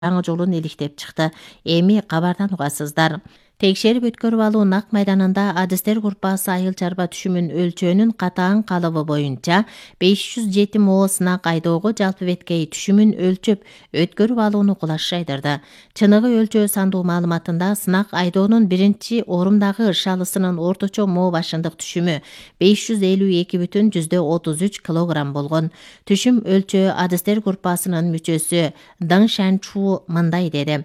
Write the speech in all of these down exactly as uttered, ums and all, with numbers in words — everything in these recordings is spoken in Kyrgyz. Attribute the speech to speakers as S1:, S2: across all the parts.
S1: жаңы жолун иликтеп чыкты. Эми кабардан угасыздар. Текшерип өткөрүп алуу нак майданында адистер группасы айыл чарба түшүмүн өлчөөнүн катаан калыбы боюнча беш жүз жети мо сынак айдоого жалпы беткей түшүмүн өлчөп өткөрүп алууну кулаш жайдырды. Чыныгы өлчөө сандуу маалыматында сынак айдоонун биринчи орумдагы шалысынын орточо мо башындык түшүмү беш жүз элүү эки бүтүн жүздө отуз үч килограмм болгон. Түшүм өлчөө адистер группасынын мүчөсү Дан Шанчу мындай деди.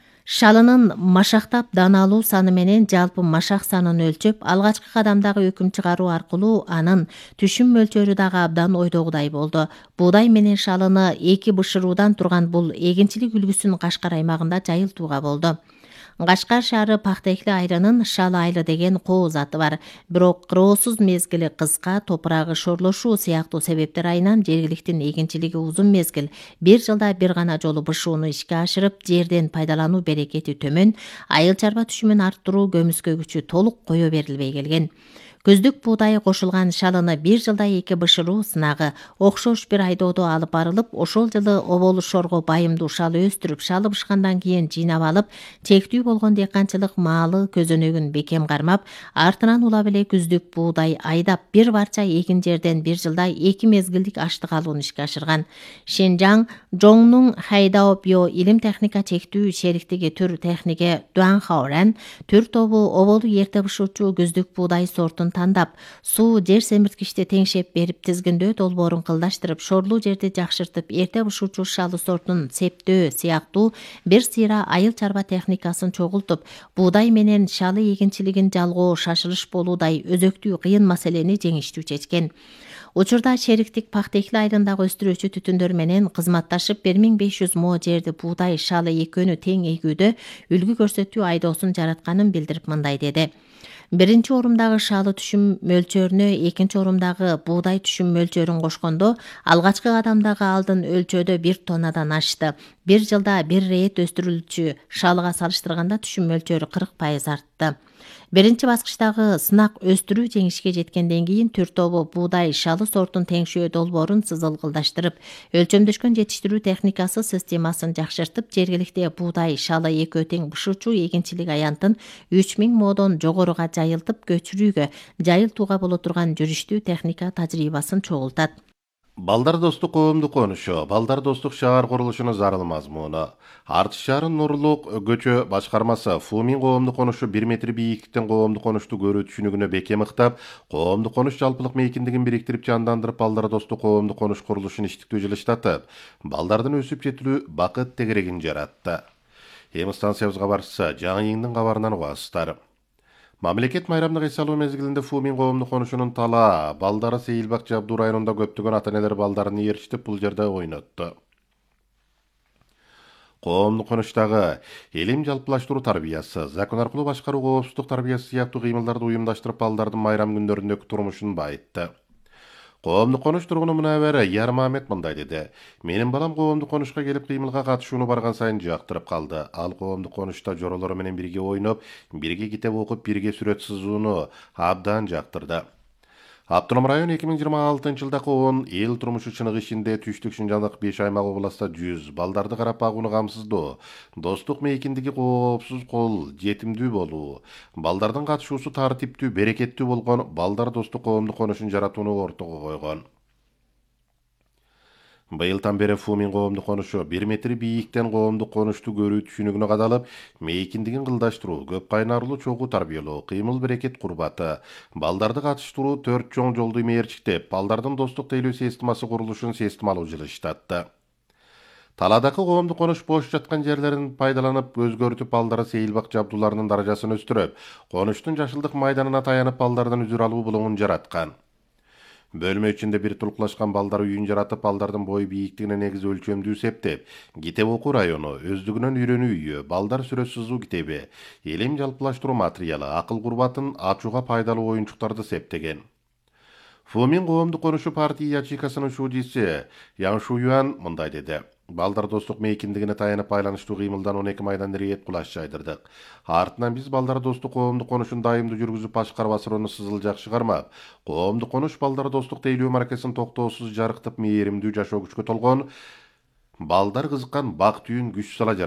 S1: Шалынын машактап даналуу саны менен жалпы машак санын өлчөп, алгачкы кадамдагы өкүм чыгаруу аркылуу анын түшүм мөлчөрү дагы абдан ойдогудай болду. Буудай менен шалыны эки бышыруудан турган бул эгинчилик үлгүсүн Кашкар аймагында жайылтууга болду. Кашкар шаары Пахтекли айрынын шалы айылы деген кооз аты бар. Бирок кыроосуз мезгили кыска, топурагы шорлошуу сыяктуу себептер айынан жергиликтин эгинчилиги узун мезгил бир жылда бир гана жолу бышууну ишке ашырып, жерден пайдалануу берекети төмөн, айыл чарба түшүмүн арттыруу көмүскө күчү толук кое берилбей келген. Көздүк буудай кошулган шалыны бир жылда эки бышыруу сынагы окшош бир айдоодо алып барылып, ошол жылы оболу шорго байымдуу шалы өстүрүп, шалы бышкандан кийин жыйнап алып, чектүү болгон дыйканчылык маалы көзөнөгүн бекем кармап, артынан улап эле күздүк буудай айдап, бир барча эгин жерден бир жылда эки мезгилдик аштык алууну ишке ашырган. Шинжаң Жоңнун Хайдаопьо илим техника чектүү шериктиги түр технике Дуанхаорен түр тобу оболу эрте бышуучу күздүк буудай сортун тандап, суу жер семирткичти теңшеп берип, тизгиндөө долбоорун кылдаштырып, шорлуу жерди жакшыртып, эрте бышуучу шалы сортун септөө сыяктуу бир сыйра айыл чарба техникасын чогултуп, буудай менен шалы эгинчилигин жалгоо шашылыш болуудай өзөктүү кыйын маселени жеңиштүү чечкен. Учурда шериктик Пахтекли айылындагы өстүрүүчү түтүндөр менен кызматташып, бир миң беш жүз мо жерди буудай, шалы экөөнү тең эгүүдө үлгү көрсөтүү айдоосун жаратканын билдирип мындай деди. Биринчи орумдагы шалы түшүм мөлчөрүнө экинчи орумдагы буудай түшүм мөлчөрүн кошкондо, алгачкы кадамдагы алдын өлчөөдө бир тоннадан ашты. Бир жылда бир рет өстүрүлчү шалыга салыштырганда түшүм мөлчөрү кырк пайыз артты. Биринчи баскычтагы сынак өстүрүү жеңишке жеткенден кийин түр тобу буудай шалы сортун теңшөө долбоорун сызылгылдаштырып, өлчөмдөшкөн жетиштирүү техникасы системасын жакшыртып, жергиликте буудай шалы экөө тең бышуучу эгинчилик аянтын үч миң модон жогоруга жайылтып, көчүрүүгө, жайылтууга боло турган жүрүштүү техника тажрыйбасын чогултат.
S2: Балдар достук коомдук конушу, Балдар достук шаар курулушунун зарыл мазмуну. Артыш шаарын Нурлук көчө башкармасы Фумин коомдук конушу бир метр бийиктиктен коомдук конушту көрүү түшүнүгүнө бекем ыктап, коомдук конуш жалпылык мейкиндигин бириктирип, жандандырып, балдар достук коомдук конуш курулушун иштиктүү жылыштатып, балдардын өсүп жетилүү бакыт тегерегин жаратты. Эми станциябызга барса, жаңы Йыңдын кабарынан угасыздар. Мамлекет майрамдык эс алуу мезгилинде Фумин коомдук конушунун Тала, Балдары Сейилбак Жабдуу районунда көптөгөн ата-энелер балдарын ээрчитип бул жерде ойнотту. Коомдук конуштагы элим жалпылаштыруу тарбиясы, закон аркылуу башкаруу, коопсуздук тарбиясы сыяктуу кыймылдарды уюмдаштырып, балдардын майрам күндөрүндөгү турмушун байытты. Коомдук конуш тургуну Мунавера Ярмамет мындай деди. Менин балам коомдук конушка келип кыймылга катышууну барган сайын жактырып калды. Ал коомдук конушта жоролору менен бирге ойноп, бирге китеп окуп, бирге сүрөт сызууну абдан жактырды. Автоном район эки миң жыйырма алтынчы жылдагы он эл турмушу чыныгы ишинде Түштүк Шынжандык беш аймак областта жүз, балдарды карап багууну камсыздоо, достук мейкиндиги коопсуз кол жетимдүү болуу, балдардын катышуусу тартиптүү, берекеттүү болгон Балдар достук коомдук конушун жаратууну ортого койгон. Быйылдан бери Фумин коомдук конушу бир метр бийиктен коомдук конушту көрүү түшүнүгүнө кадалып, мейкиндигин кылдаштыруу, көп кайнарлуу чогуу тарбиялоо, кыймыл берекет курбаты, балдарды катыштыруу, төрт чоң жолду мээрчиктеп, балдардын достук тейлөө системасы курулушун системалуу жылыштатты. Таладагы коомдук конуш бош жаткан жерлерин пайдаланып, өзгөртүп, балдары Сейилбак Жабдууларынын даражасын өстүрүп, конуштун жашылдык майданына таянып, балдардан үзүр алуу булуңун жараткан. Бөлмө ичинде бир тулуклашкан балдар үйүн жаратып, балдардын бою бийиктигине негиз өлчөмдүү септеп, китеп окуу району, өздүгүнөн үйрөнүү үйү, балдар сүрөт сызуу китеби, элим жалпылаштыруу материалы, акыл курбатын ачууга пайдалуу оюнчуктарды септеген. Фумин коомдук конушу партия ячейкасынын шуудиси Ян Шуюан мындай деди. Балдар достук мейкиндигине таянып байланыштуу кыймылдан он эки майдан рейд кулаш жайдырдык. Артынан биз балдар достук коомдук конушун дайымдуу жүргүзүп, башкарма сырону сызылжак чыгармап, коомдук конуш балдар достук тейлөө маркесин токтоосуз жарыктып, мээримдүү жашоо күчкө толгон балдар кызыккан бак түйүн күч сала